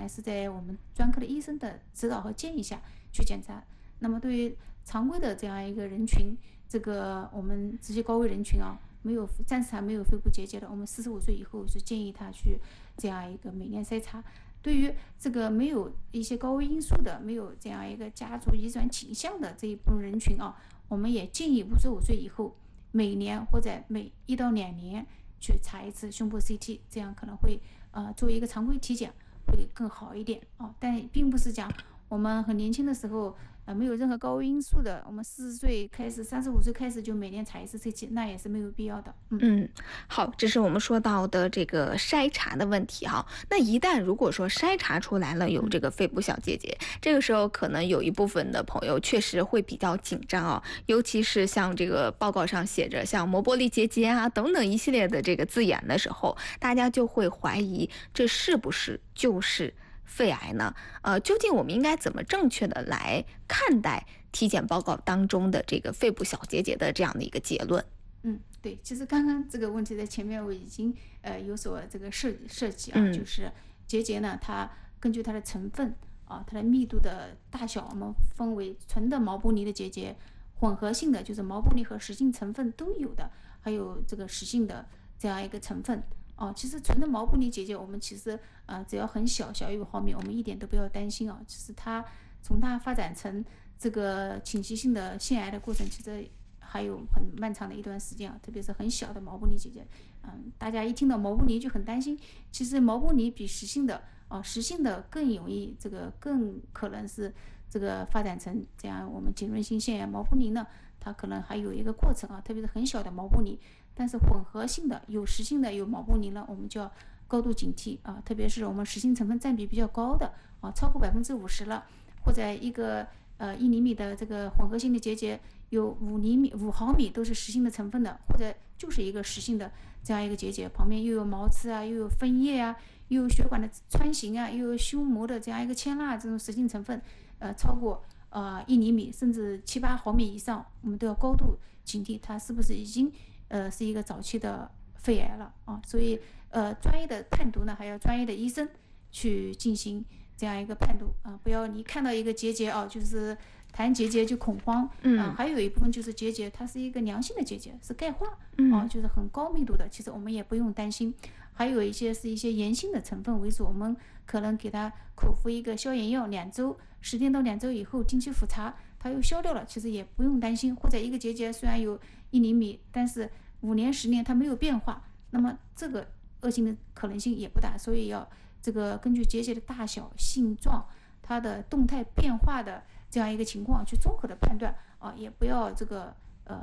是在我们专科的医生的指导和建议下去检查。那么对于常规的这样一个人群，这个我们这些高危人群啊，暂时还没有肺部结节的，我们45岁以后是建议他去这样一个每年筛查。对于这个没有一些高危因素的，没有这样一个家族遗传倾向的这一部分人群啊，我们也建议55岁以后每年或者每1到2年去查一次胸部 CT， 这样可能会做一个常规体检会更好一点啊。但并不是讲我们很年轻的时候没有任何高危因素的，我们40岁开始35岁开始就每年查一次 CT， 那也是没有必要的。 好，这是我们说到的这个筛查的问题哈。那一旦如果说筛查出来了有这个肺部小结节，这个时候可能有一部分的朋友确实会比较紧张啊，尤其是像这个报告上写着像膜玻璃结节啊等等一系列的这个字眼的时候，大家就会怀疑这是不是就是肺癌呢？究竟我们应该怎么正确的来看待体检报告当中的这个肺部小结节的这样的一个结论？ 对，其实刚刚这个问题在前面我已经有所这个设计啊，就是结节呢，它根据它的成分啊，它的密度的大小，我们分为纯的毛玻璃的结节，混合性的就是毛玻璃和实性成分都有的，还有这个实性的这样一个成分。其实纯的毛玻璃结节，我们其实只要很小，小于5毫米，我们一点都不要担心啊。其实它从它发展成这个侵袭性的腺癌的过程，其实还有很漫长的一段时间啊，特别是很小的毛玻璃结节，大家一听到毛玻璃就很担心。其实毛玻璃比实性的更容易，这个更可能是这个发展成这样我们浸润性腺癌。毛玻璃呢，它可能还有一个过程啊，特别是很小的毛玻璃，但是混合性的有实性的有毛玻璃呢，我们就要高度警惕啊，特别是我们实性成分占比比较高的啊，超过50%了，或者一个1厘米的这个混合性的结节有5毫米都是实性的成分的，或者就是一个实性的这样一个结节，旁边又有毛刺啊，又有分叶啊，又有血管的穿行啊，又有胸膜的这样一个牵拉，这种实性成分超过1厘米甚至7、8毫米以上，我们都要高度警惕它是不是已经是一个早期的肺癌了啊。所以专业的判读呢，还要专业的医生去进行这样一个判读啊，不要你看到一个结节啊，就是谈结节就恐慌还有一部分就是结节，它是一个良性的结节，是钙化就是很高密度的，其实我们也不用担心。还有一些是一些炎性的成分为主，我们可能给他口服一个消炎药2周，10天到2周以后定期复查，它又消掉了，其实也不用担心。或者一个结节虽然有1厘米，但是5年10年它没有变化，那么这个恶性的可能性也不大。所以要这个根据结节的大小、性状、它的动态变化的这样一个情况去综合的判断也不要这个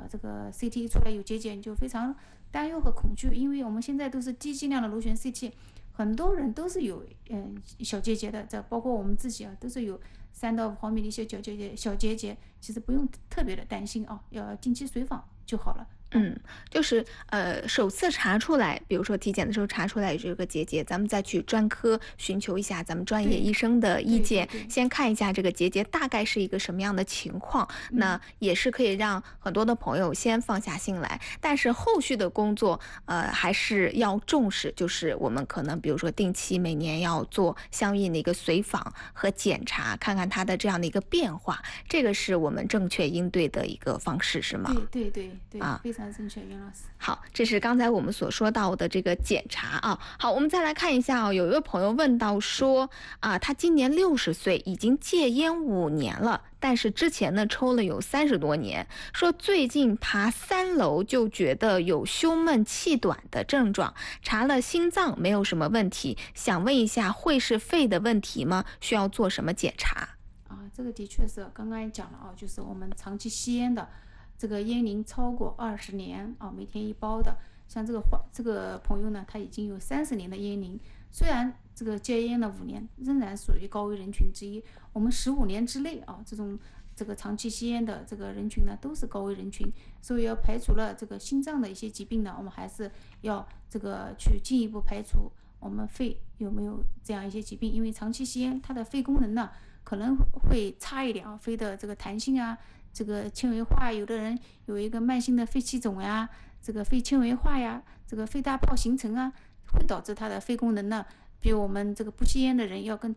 CT 出来有结节你就非常担忧和恐惧，因为我们现在都是低剂量的螺旋 CT， 很多人都是有小结节的，这包括我们自己都是有3到5毫米的一些小结节，其实不用特别的担心要定期随访就好了。 就是首次查出来，比如说体检的时候查出来有这个结节，咱们再去专科寻求一下咱们专业医生的意见，先看一下这个结节大概是一个什么样的情况，那也是可以让很多的朋友先放下心来。但是后续的工作还是要重视，就是我们可能比如说定期每年要做相应的一个随访和检查，看看它的这样的一个变化，这个是我们正确应对的一个方式，是吗？ 对，非常正确，袁老师。 好，这是刚才我们所说到的这个检查啊。好，我们再来看一下有一位朋友问到说他今年60岁，已经戒烟5年了，但是之前呢抽了有30多年，说最近爬3楼就觉得有胸闷气短的症状，查了心脏没有什么问题，想问一下会是肺的问题吗？需要做什么检查？ 这个的确是刚刚也讲了就是我们长期吸烟的，这个烟龄超过20年每天1包的，像这个朋友呢，他已经有30年的烟龄，虽然这个戒烟了5年，仍然属于高危人群之一。我们15年之内这个长期吸烟的这个人群呢，都是高危人群，所以要排除了这个心脏的一些疾病呢，我们还是要这个去进一步排除我们肺有没有这样一些疾病，因为长期吸烟它的肺功能呢可能会差一点肺的这个弹性这个纤维化，有的人有一个慢性的肺气肿呀，这个肺纤维化呀，这个肺大泡形成会导致他的肺功能呢，比我们这个不吸烟的人要更